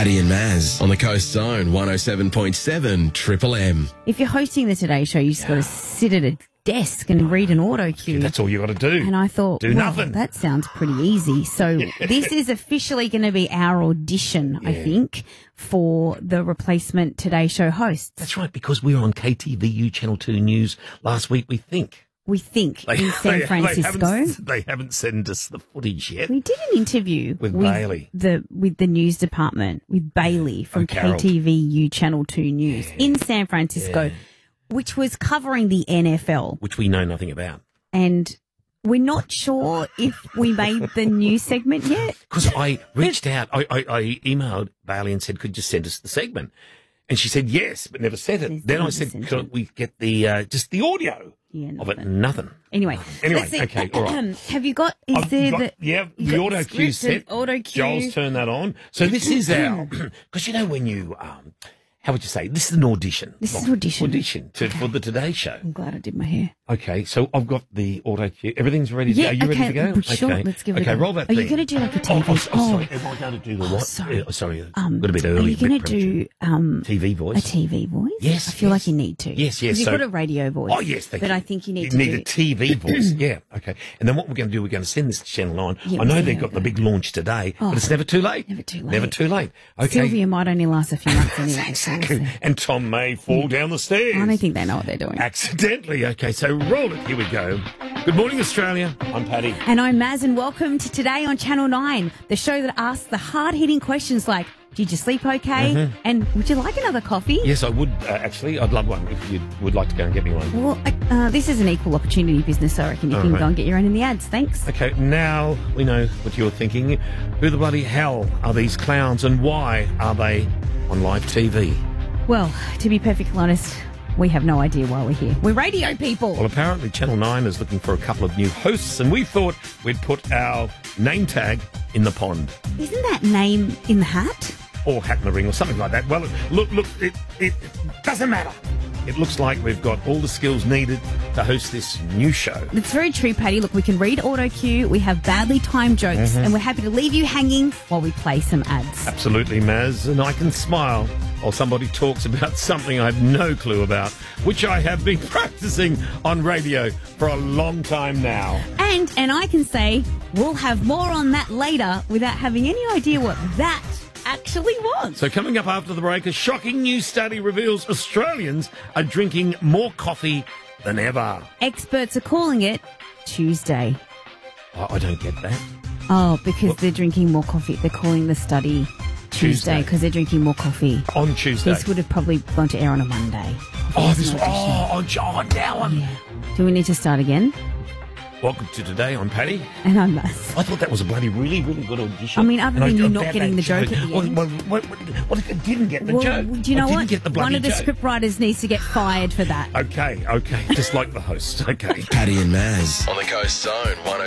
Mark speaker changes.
Speaker 1: Paddy and Maz on the Coast Zone 107.7 Triple M.
Speaker 2: If you're hosting the Today Show, you just got to sit at a desk and read an auto cue.
Speaker 3: That's all you got to do.
Speaker 2: And I thought,
Speaker 3: do nothing.
Speaker 2: That sounds pretty easy. So this is officially going to be our audition, I think, for the replacement Today Show hosts.
Speaker 3: That's right, because we were on KTVU Channel 2 News last week, we think.
Speaker 2: In San Francisco.
Speaker 3: They haven't sent us the footage yet.
Speaker 2: We did an interview
Speaker 3: with Bailey.
Speaker 2: With the news department, with Bailey from KTVU Channel 2 News in San Francisco, which was covering the NFL.
Speaker 3: Which we know nothing about.
Speaker 2: And we're not sure if we made the news segment yet.
Speaker 3: Because I reached out, I emailed Bailey and said, could you send us the segment? And she said yes, but never said it. Then I said, could we get the just the audio of it? Nothing.
Speaker 2: Anyway,
Speaker 3: okay, all right.
Speaker 2: Have you got? The
Speaker 3: auto cue set.
Speaker 2: Auto cue.
Speaker 3: Joel's turned that on. So this is our because you know when you how would you say? This is an audition.
Speaker 2: This is an audition.
Speaker 3: For the Today Show.
Speaker 2: I'm glad I did my hair.
Speaker 3: Okay, so I've got the auto cue. Everything's ready to go. Are you ready to go?
Speaker 2: Sure, let's give it a go.
Speaker 3: Okay, roll that thing.
Speaker 2: Are you going to do like a TV?
Speaker 3: Sorry, am I going to do the what? Sorry, got a bit early.
Speaker 2: Are you going to do
Speaker 3: TV voice?
Speaker 2: A TV voice?
Speaker 3: Yes.
Speaker 2: I feel like you need to.
Speaker 3: Yes.
Speaker 2: You've got a radio voice.
Speaker 3: Oh, yes, thank you.
Speaker 2: But I think you need
Speaker 3: a TV voice. Yeah, okay. And then what we're going to do, we're going to send this to Channel 9.
Speaker 2: Yeah,
Speaker 3: I know they've got the big launch today, but it's never too late.
Speaker 2: Never too late.
Speaker 3: Okay.
Speaker 2: Sylvia might only last a few months anyway.
Speaker 3: Exactly. And Tom may fall down the stairs.
Speaker 2: I don't think they know what they're doing.
Speaker 3: Accidentally. Okay, so roll it. Here we go. Good morning, Australia. I'm Paddy.
Speaker 2: And I'm Maz, and welcome to Today on Channel 9, the show that asks the hard-hitting questions like, did you sleep okay? And would you like another coffee?
Speaker 3: Yes, I would, actually. I'd love one if you would like to go and get me one.
Speaker 2: Well, this is an equal opportunity business, so I reckon you can go and get your own in the ads. Thanks.
Speaker 3: Okay, now we know what you're thinking. Who the bloody hell are these clowns and why are they on live TV?
Speaker 2: Well, to be perfectly honest, we have no idea why we're here. We're radio people.
Speaker 3: Well, apparently Channel 9 is looking for a couple of new hosts, and we thought we'd put our name tag in the pond.
Speaker 2: Isn't that name in the hat?
Speaker 3: Or hat in the ring or something like that. Well, look, it doesn't matter. It looks like we've got all the skills needed to host this new show.
Speaker 2: That's very true, Paddy. Look, we can read auto cue, we have badly timed jokes, and we're happy to leave you hanging while we play some ads.
Speaker 3: Absolutely, Maz. And I can smile while somebody talks about something I have no clue about, which I have been practicing on radio for a long time now.
Speaker 2: And I can say we'll have more on that later without having any idea what that actually was.
Speaker 3: So coming up after the break, a shocking new study reveals Australians are drinking more coffee than ever.
Speaker 2: Experts are calling it Tuesday.
Speaker 3: I don't get that.
Speaker 2: Oh, because they're drinking more coffee. They're calling the study Tuesday because they're drinking more coffee.
Speaker 3: On Tuesday.
Speaker 2: This would have probably gone to air on a Monday.
Speaker 3: Now I'm...
Speaker 2: Yeah. Do we need to start again?
Speaker 3: Welcome to Today, I'm Paddy.
Speaker 2: And I'm Maz.
Speaker 3: I thought that was a bloody really, really good audition.
Speaker 2: I mean, other than you not getting the joke at the end.
Speaker 3: Well, if it didn't get the joke?
Speaker 2: Do you know what?
Speaker 3: Get the
Speaker 2: One of the
Speaker 3: joke.
Speaker 2: scriptwriters needs to get fired for that.
Speaker 3: Okay. Just like the host. Okay.
Speaker 1: Paddy and Maz on the Coast Zone 107.7